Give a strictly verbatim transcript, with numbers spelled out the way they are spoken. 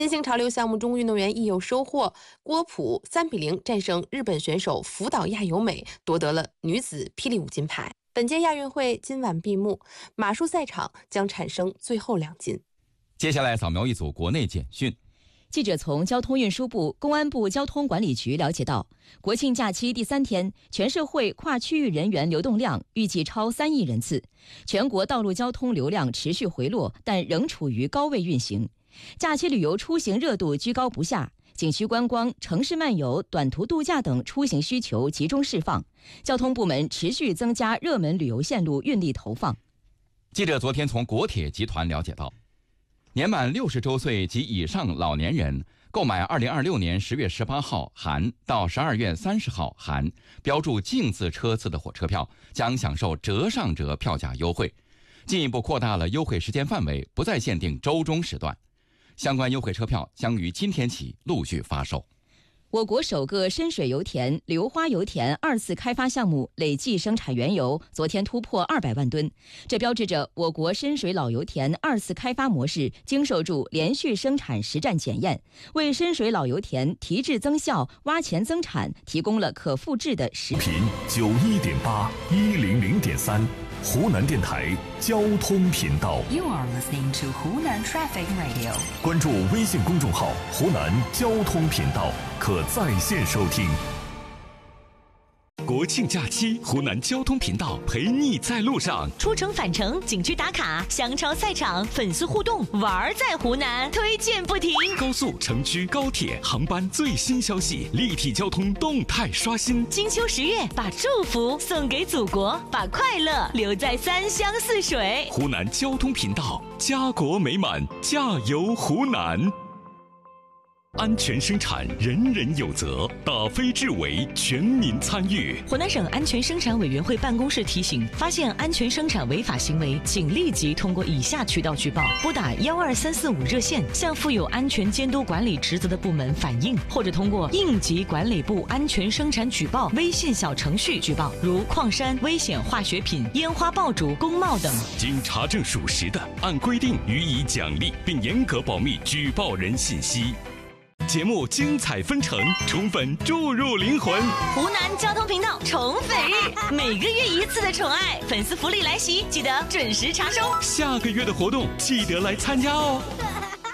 新兴潮流项目中，运动员亦有收获。郭璞三比零战胜日本选手福岛亚由美，夺得了女子霹雳舞金牌。本届亚运会今晚闭幕，马术赛场将产生最后两金。 接下来扫描一组国内简讯。 记者从交通运输部、公安部交通管理局了解到，国庆假期第三天，全社会跨区域人员流动量预计超三亿人次，全国道路交通流量持续回落，但仍处于高位运行。假期旅游出行热度居高不下，景区观光、城市漫游、短途度假等出行需求集中释放，交通部门持续增加热门旅游线路运力投放。 记者昨天从国铁集团了解到，年满六十周岁及以上老年人购买二零二六年十月十八号含到十二月三十号含标注净字车次的火车票，将享受折上折票价优惠，进一步扩大了优惠时间范围，不再限定周中时段。相关优惠车票将于今天起陆续发售。 我国首个深水油田硫花油田二次开发项目累计生产原油昨天突破二百万吨，这标志着我国深水老油田二次开发模式经受住连续生产实战检验，为深水老油田提质增效、挖潜增产提供了可复制的实频九一点八一零零点三。湖南电台交通频道 You are listening to 湖南 Traffic Radio。 关注微信公众号湖南交通频道，可在线收听。 国庆假期，湖南交通频道陪你在路上。 出城返程、景区打卡、香超赛场、粉丝互动，玩在湖南，推荐不停。 高速、城区、高铁、航班最新消息，立体交通动态刷新。 金秋十月，把祝福送给祖国，把快乐留在三湘四水。 湖南交通频道，家国美满，加油湖南！安全生产，人人有责，打非治为，全民参与。 湖南省安全生产委员会办公室提醒：发现安全生产违法行为，请立即通过以下渠道举报：拨打幺二三四五热线，向负有安全监督管理职责的部门反映，或者通过应急管理部安全生产举报微信小程序举报，如矿山、危险化学品、烟花爆竹、工贸等。 经查证属实的，按规定予以奖励，并严格保密举报人信息。节目精彩纷呈，宠粉注入灵魂。 湖南交通频道宠粉日，每个月一次的宠爱粉丝福利来袭，记得准时查收。 下个月的活动记得来参加哦。